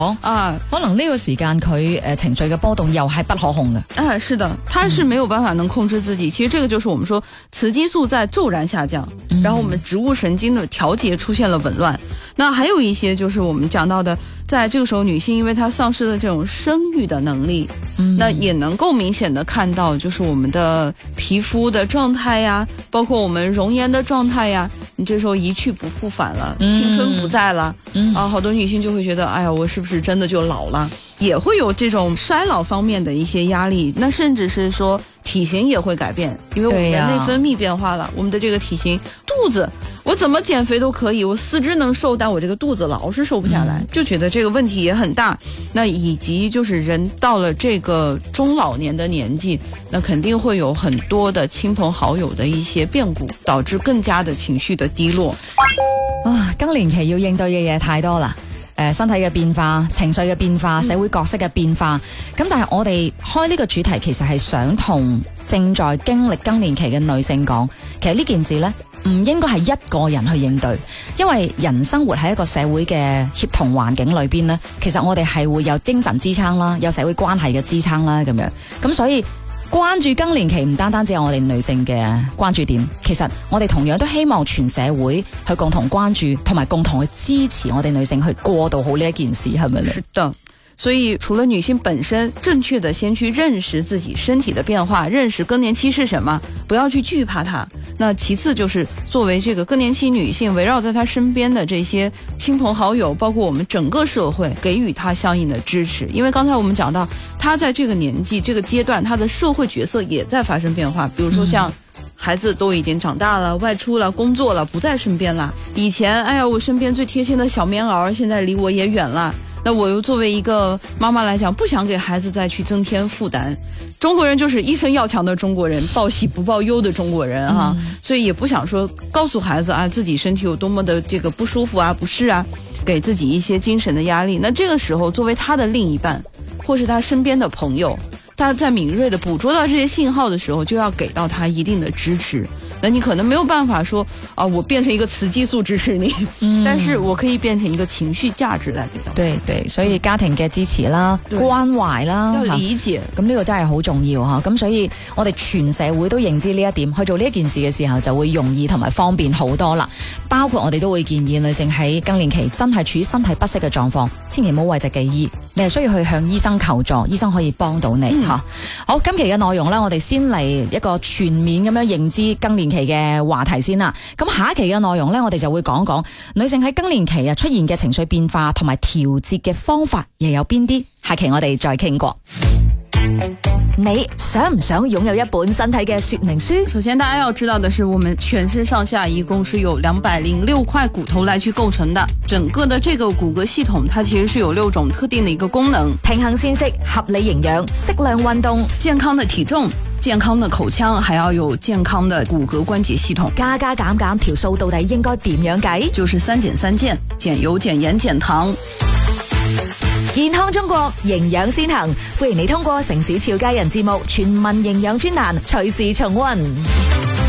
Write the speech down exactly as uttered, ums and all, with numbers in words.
啊， 可能呢個時間佢誒情緒嘅波動又係不可控嘅。 哎，是的，他是沒有辦法能控制自己。嗯、其實這個就是我們說雌激素在驟然下降，嗯、然後我們植物神經的調節出現了紊亂。那還有一些就是我們講到的，在這個時候女性因為她喪失了這種生育的能力，嗯、那也能夠明顯的看到就是我們的皮膚的狀態呀，包括我們容顏的狀態呀，你這時候一去不復返了，嗯、青春不在了，嗯、啊，好多女性就會覺得，哎呀，我是不是真的就老了？也會有這種衰老方面的一些壓力，那甚至是說體型也會改變，因為我們的內分泌變化了，我們的這個體型，肚子我怎麼減肥都可以，我四肢能瘦，但我這個肚子老是瘦不下來，嗯、就覺得這個問題也很大。那以及就是人到了這個中老年的年紀，那肯定會有很多的親朋好友的一些變故，導致更加的情緒的低落。 啊，更年期要應對嘅嘢太多啦。誒，身體嘅變化、情緒嘅變化、社會角色嘅變化，咁、嗯、但係我哋開呢個主題，其實係想同正在經歷更年期嘅女性講，其實呢件事呢，唔應該係一個人去應對，因為人生活喺一個社會嘅協同環境裏邊呢，其實我哋係會有精神支撐啦，有社會關係嘅支撐啦，咁樣，咁所以關注更年期唔單單只係我哋女性嘅關注點，其實我哋同樣都希望全社會去共同關注，同埋共同去支持我哋女性去過渡好呢一件事，係咪呢？ 是的。所以除了女性本身正確的先去認識自己身體的變化，認識更年期是什麼，不要去懼怕它。那其次就是作為這個更年期女性，圍繞在她身邊的這些親朋好友，包括我們整個社會，給予她相應的支持。因為剛才我們講到，她在這個年紀、這個階段，她的社會角色也在發生變化。比如說像孩子都已經長大了，外出了，工作了，不在身邊了。以前，哎呀，我身邊最貼心的小棉襖，現在離我也遠了。那我又作為一個媽媽來講，不想給孩子再去增添負擔。中國人就是一生要強的中國人，報喜不報憂的中國人哈、嗯，所以也不想說告訴孩子啊自己身體有多麼的這個不舒服啊不適啊，給自己一些精神的壓力。那這個時候作為他的另一半或是他身邊的朋友，他在敏銳的捕捉到這些信號的時候，就要給到他一定的支持。那你可能沒有辦法說啊，我變成一個雌激素支持你、嗯，但是我可以變成一個情緒價值來給到。 對對，所以家庭嘅支持啦、關懷啦， 要理解， 咁呢個真係好重要吓。咁所以我哋全社會都認知呢一點，去做呢一件事嘅時候就會容易同埋方便好多啦。包括我哋都會建議女性喺更年期真係處於身體不適嘅狀況，千祈唔好諱疾忌醫，你係需要去向醫生求助，醫生可以幫到你吓、嗯。好，今期嘅內容呢，我哋先嚟一個全面咁樣認知更年期嘅話題先啦。咁下一期嘅內容呢，我哋就會講講女性喺更年期啊出現嘅情緒變化同埋調節嘅方法又有邊啲。下期我哋再傾過。你想唔想擁有一本身體嘅說明書？ 首先大家要知道的是，我們全身上下一共是有兩百零六塊骨頭來去構成的，整個的這個骨骼系統它其實是有六種特定的一個功能： 平衡膳食、合理營養、適量運動、 健康的體重、健康的口腔，還要有健康的骨骼關節系統。 加加減減條數到底應該點樣計？ 就是三減三健，減油、減鹽、減糖。 健康中國，營養先行，歡迎你通過城市俏佳人節目全民營養專欄隨時重溫。